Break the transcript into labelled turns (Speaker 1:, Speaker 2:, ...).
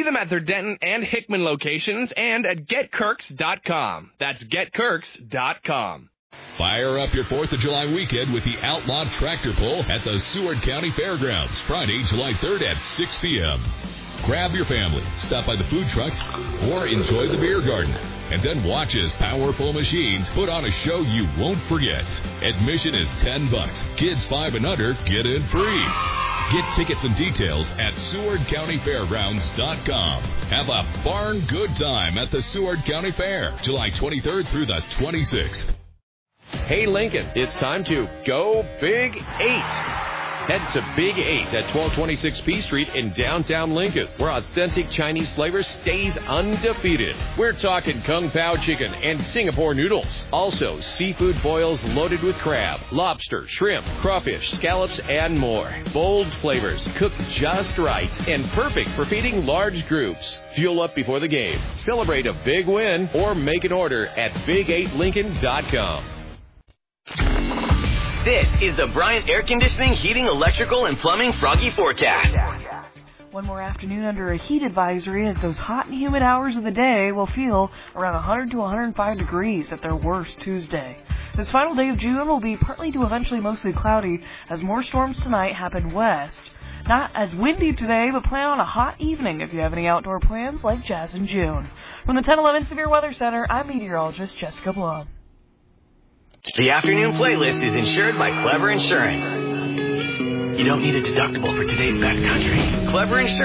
Speaker 1: them at their Denton and Hickman locations and at GetKirks.com. That's GetKirks.com.
Speaker 2: Fire up your 4th of July weekend with the Outlaw Tractor Pull at the Seward County Fairgrounds, Friday, July 3rd at 6 p.m. Grab your family, stop by the food trucks, or enjoy the beer garden. And then watch as powerful machines put on a show you won't forget. Admission is $10. Kids 5 and under get in free. Get tickets and details at SewardCountyFairgrounds.com. Have a darn good time at the Seward County Fair, July 23rd through the 26th.
Speaker 3: Hey, Lincoln, it's time to go Big 8. Head to Big 8 at 1226 P Street in downtown Lincoln, where authentic Chinese flavor stays undefeated. We're talking Kung Pao chicken and Singapore noodles. Also, seafood boils loaded with crab, lobster, shrimp, crawfish, scallops, and more. Bold flavors, cooked just right, and perfect for feeding large groups. Fuel up before the game. Celebrate a big win or make an order at big8lincoln.com.
Speaker 4: This is the Bryant Air Conditioning, Heating, Electrical, and Plumbing Froggy Forecast.
Speaker 5: One more afternoon under a heat advisory as those hot and humid hours of the day will feel around 100 to 105 degrees at their worst Tuesday. This final day of June will be partly to eventually mostly cloudy as more storms tonight happen west. Not as windy today, but plan on a hot evening if you have any outdoor plans like Jazz in June. From the 1011 Severe Weather Center, I'm meteorologist Jessica Blum.
Speaker 4: The afternoon playlist is insured by Clever Insurance. You don't need a deductible for today's best country. Clever Insurance.